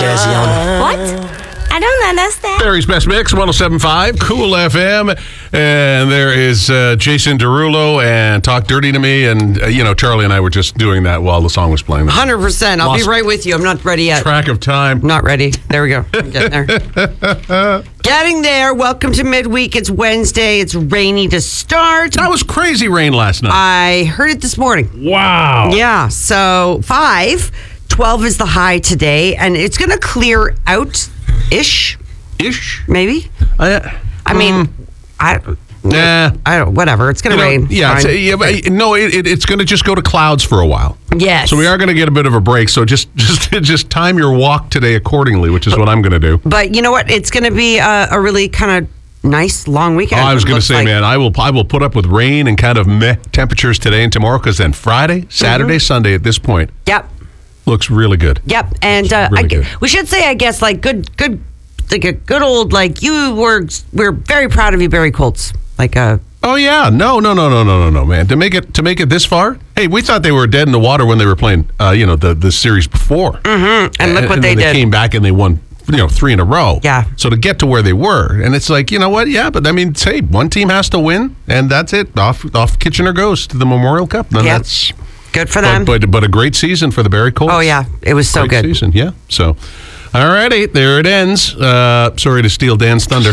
jersey on. What? I don't understand. Barry's Best Mix, 107.5, Cool FM. And there is Jason Derulo and Talk Dirty to Me. And, Charlie and I were just doing that while the song was playing. 100%. I'll be right with you. I'm not ready yet. Track of time. Not ready. There we go. I'm getting there. Getting there. Welcome to midweek. It's Wednesday. It's rainy to start. That was crazy rain last night. I heard it this morning. Wow. Yeah. So 12 is the high today, and it's going to clear out ish, maybe. I mean, I don't. Whatever. It's going to rain. Yeah. It's going to just go to clouds for a while. Yes. So we are going to get a bit of a break. So just time your walk today accordingly, which is what I'm going to do. But you know what? It's going to be a really kind of nice long weekend. Oh, I was going to say, man, I will put up with rain and kind of meh temperatures today and tomorrow, because then Friday, Saturday, Sunday at this point. Yep. Looks really good. Yep, and we should say, I guess, like good, like a good old, like we're very proud of you, Barry Colts. Oh yeah, no, man. To make it this far, hey, we thought they were dead in the water when they were playing, the series before. Mm-hmm. And look what they did. They came back and they won, 3 in a row. Yeah. So to get to where they were, and it's like, you know what? Yeah, but I mean, say one team has to win, and that's it. Off Kitchener goes to the Memorial Cup. And that's good for them. But a great season for the Barrie Colts. Oh yeah, it was so great good. Season, yeah. So, all righty, there it ends. Sorry to steal Dan's thunder.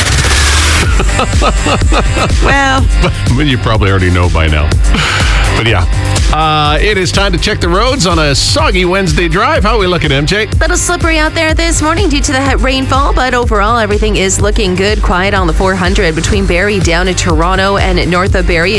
Well, but you probably already know by now. But yeah, it is time to check the roads on a soggy Wednesday drive. How are we looking, MJ? Little slippery out there this morning due to the rainfall, but overall everything is looking good. Quiet on the 400 between Barrie down to Toronto and north of Barrie.